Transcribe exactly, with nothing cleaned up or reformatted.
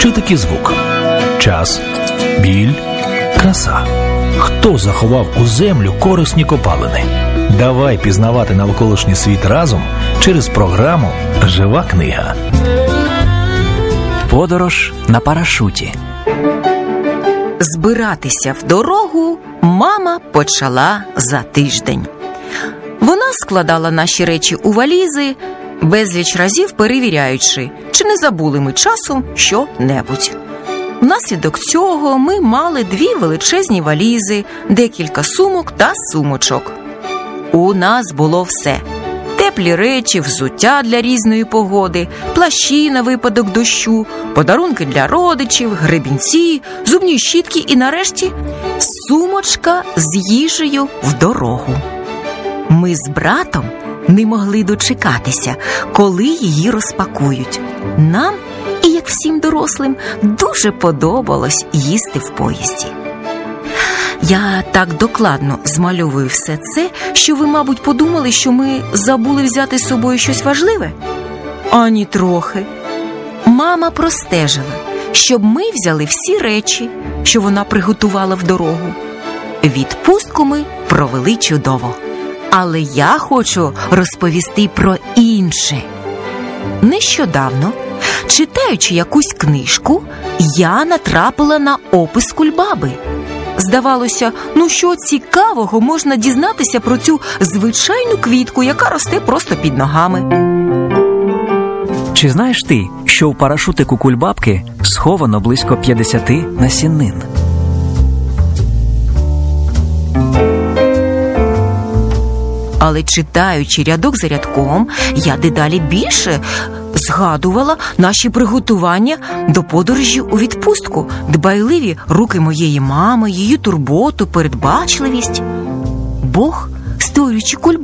Що таке звук? Час, біль, краса. Хто заховав у землю корисні копалини? Давай пізнавати навколишній світ разом через програму «Жива книга». Подорож на парашуті. Збиратися в дорогу мама почала за тиждень. Вона складала наші речі у валізи, безліч разів перевіряючи, чи не забули ми часом що-небудь. Внаслідок цього ми мали дві величезні валізи, декілька сумок та сумочок. У нас було все. Теплі речі, взуття для різної погоди, плащі на випадок дощу, подарунки для родичів, гребінці, зубні щітки і, нарешті, сумочка з їжею в дорогу. Ми з братом не могли дочекатися, коли її розпакують. Нам, і як всім дорослим, дуже подобалось їсти в поїзді. Я так докладно змальовую все це, що ви, мабуть, подумали, що ми забули взяти з собою щось важливе? Ані трохи. Мама простежила, щоб ми взяли всі речі, що вона приготувала в дорогу. Відпустку ми провели чудово. Але я хочу розповісти про інше. Нещодавно, читаючи якусь книжку, я натрапила на опис кульбаби. Здавалося, ну що цікавого можна дізнатися про цю звичайну квітку, яка росте просто під ногами. Чи знаєш ти, що у парашутику кульбабки сховано близько п'ятдесят насінин? Але читаючи рядок за рядком, я дедалі більше згадувала наші приготування до подорожі у відпустку, дбайливі руки моєї мами, її турботу, передбачливість. Бог, створюючи кульбабу,